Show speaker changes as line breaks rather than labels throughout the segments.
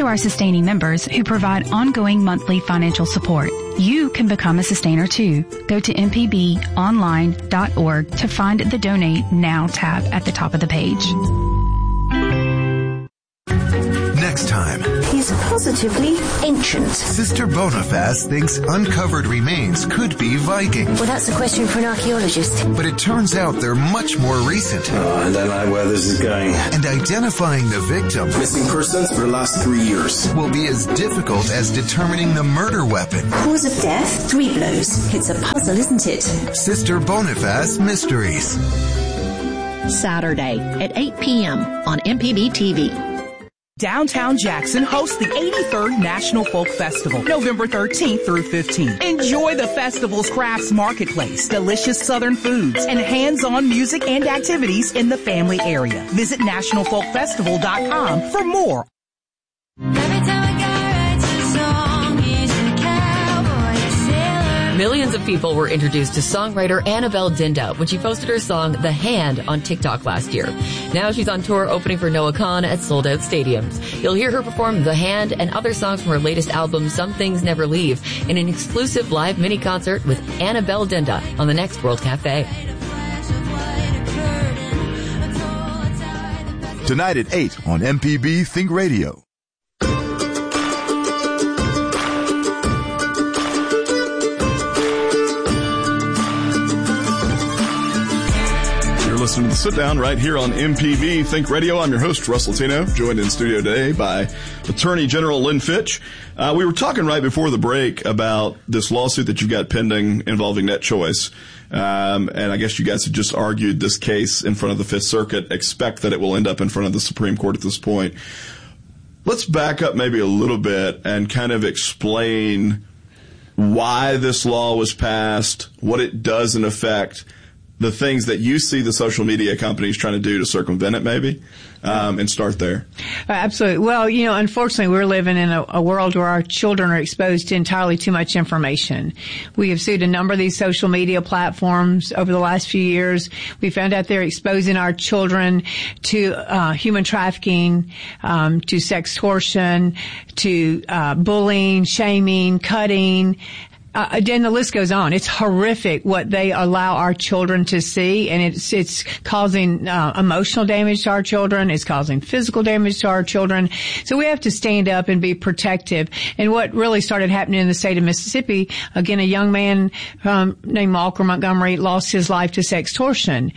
to our sustaining members who provide ongoing monthly financial support. You can become a sustainer too. Go to mpbonline.org to find the Donate Now tab at the top of the page.
Next time.
He's positively ancient.
Sister Boniface thinks uncovered remains could be Viking.
Well, that's a question for an archaeologist.
But it turns out they're much more recent.
I don't know where this is going.
And identifying the victim,
missing persons for the last 3 years,
will be as difficult as determining the murder weapon.
Cause of death, 3 blows. It's a puzzle, isn't it?
Sister Boniface Mysteries.
Saturday at 8 p.m. on MPB TV.
Downtown Jackson hosts the 83rd National Folk Festival, November 13th through 15th. Enjoy the festival's crafts marketplace, delicious Southern foods, and hands-on music and activities in the family area. Visit nationalfolkfestival.com for more.
Millions of people were introduced to songwriter Annabelle Dinda when she posted her song The Hand on TikTok last year. Now she's on tour opening for Noah Kahan at sold-out stadiums. You'll hear her perform The Hand and other songs from her latest album Some Things Never Leave in an exclusive live mini-concert with Annabelle Dinda on the next World Cafe.
Tonight at 8 on MPB Think Radio.
Listening to the Sit Down right here on MPB Think Radio. I'm your host, Russell Tino, joined in studio today by Attorney General Lynn Fitch. We were talking right before the break about this lawsuit that you've got pending involving Net Choice. And I guess you guys have just argued this case in front of the Fifth Circuit. Expect that it will end up in front of the Supreme Court at this point. Let's back up maybe a little bit and kind of explain why this law was passed, what it does in effect, the things that you see the social media companies trying to do to circumvent it maybe, and start there.
Absolutely. Well, unfortunately, we're living in a world where our children are exposed to entirely too much information. We have sued a number of these social media platforms over the last few years. We found out they're exposing our children to human trafficking, to sextortion, to bullying, shaming, cutting. Then the list goes on. It's horrific what they allow our children to see, and it's causing emotional damage to our children. It's causing physical damage to our children. So we have to stand up and be protective. And what really started happening in the state of Mississippi, again, a young man named Walker Montgomery lost his life to sextortion.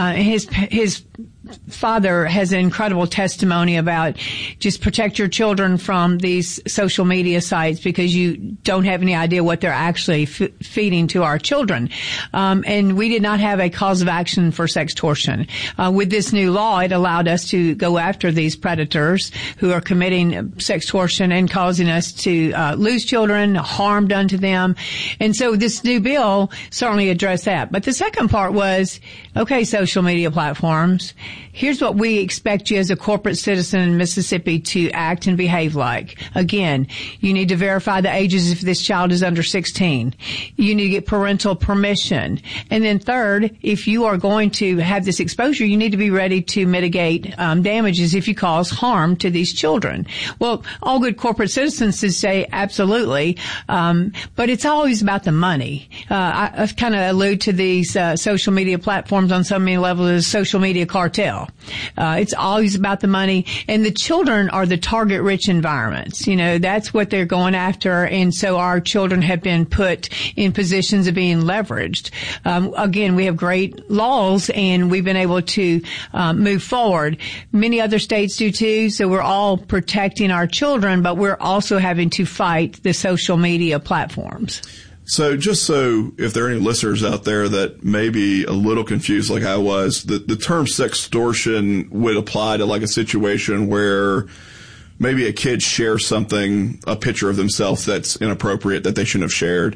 His father has an incredible testimony about just protect your children from these social media sites because you don't have any idea what they're actually feeding to our children. And we did not have a cause of action for sextortion. With this new law, it allowed us to go after these predators who are committing sextortion and causing us to lose children, harm done to them. And so this new bill certainly addressed that. But the second part was, okay, social media platforms, here's what we expect you as a corporate citizen in Mississippi to act and behave like. Again, you need to verify the ages if this child is under 16. You need to get parental permission. And then third, if you are going to have this exposure, you need to be ready to mitigate damages if you cause harm to these children. Well, all good corporate citizens would say absolutely, but it's always about the money. I kind of allude to these social media platforms on so many levels as social media cartel. It's always about the money, and the children are the target-rich environments. That's what they're going after, and so our children have been put in positions of being leveraged. Again, we have great laws, and we've been able to move forward. Many other states do too, so we're all protecting our children, but we're also having to fight the social media platforms.
So just so if there are any listeners out there that may be a little confused like I was, the term sextortion would apply to like a situation where maybe a kid shares something, a picture of themselves that's inappropriate that they shouldn't have shared.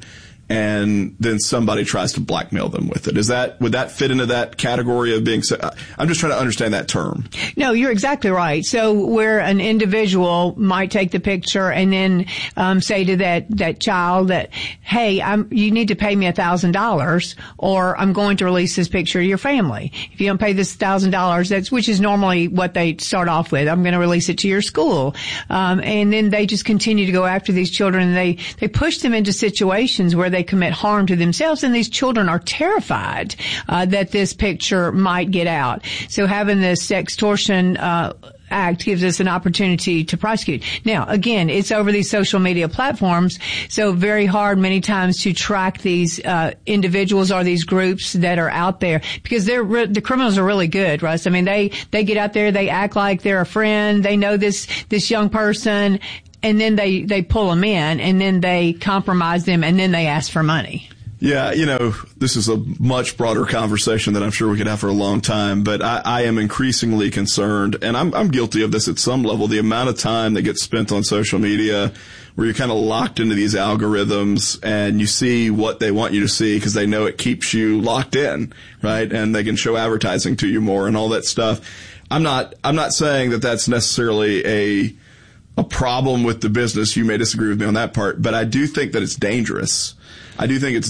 and then somebody tries to blackmail them with it. Would that fit into that category of being, I'm just trying to understand that term.
No, you're exactly right. So where an individual might take the picture and then say to that child that, hey, you need to pay me $1,000 or I'm going to release this picture to your family. If you don't pay this $1,000, which is normally what they start off with. I'm going to release it to your school. And then they just continue to go after these children, and they push them into situations where they commit harm to themselves, and these children are terrified that this picture might get out. So having this Sextortion Act gives us an opportunity to prosecute. Now, again, it's over these social media platforms, so very hard many times to track these individuals or these groups that are out there, because the criminals are really good, Russ. I mean, they get out there, they act like they're a friend, they know this young person, and then they pull them in, and then they compromise them, and then they ask for money.
Yeah, this is a much broader conversation that I'm sure we could have for a long time, but I am increasingly concerned, and I'm guilty of this at some level, the amount of time that gets spent on social media where you're kind of locked into these algorithms and you see what they want you to see because they know it keeps you locked in, right? And they can show advertising to you more and all that stuff. I'm not saying that that's necessarily a problem with the business. You may disagree with me on that part, but I do think that it's dangerous. I do think it's